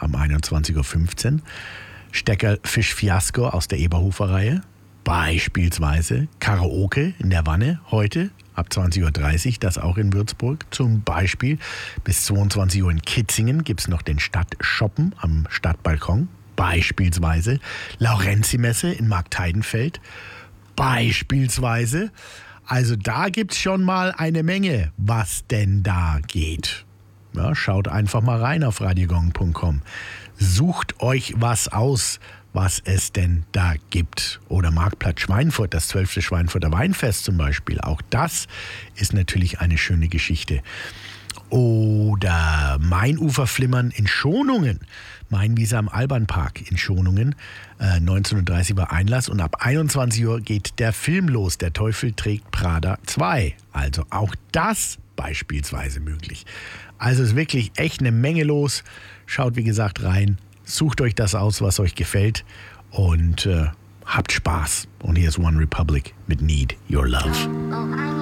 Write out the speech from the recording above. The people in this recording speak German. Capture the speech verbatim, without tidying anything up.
um einundzwanzig Uhr fünfzehn. Stecker Fisch Fiasco aus der Eberhofer-Reihe. Beispielsweise Karaoke in der Wanne heute ab zwanzig Uhr dreißig, das auch in Würzburg. Zum Beispiel bis zweiundzwanzig Uhr in Kitzingen gibt es noch den Stadtshoppen am Stadtbalkon. Beispielsweise Laurenzi-Messe in Marktheidenfeld. Beispielsweise. Also da gibt es schon mal eine Menge, was denn da geht. Ja, schaut einfach mal rein auf radiogong punkt com. Sucht euch was aus, was es denn da gibt. Oder Marktplatz Schweinfurt, das zwölfte Schweinfurter Weinfest zum Beispiel. Auch das ist natürlich eine schöne Geschichte. Oder Mainuferflimmern in Schonungen. Mainwiese am Albanpark in Schonungen. Äh, neunzehn Uhr dreißig war Einlass und ab einundzwanzig Uhr geht der Film los. Der Teufel trägt Prada zwei. Also auch das beispielsweise möglich. Also ist wirklich echt eine Menge los. Schaut wie gesagt rein. Sucht euch das aus, was euch gefällt. Und äh, habt Spaß. Und hier ist One Republic mit Need Your Love.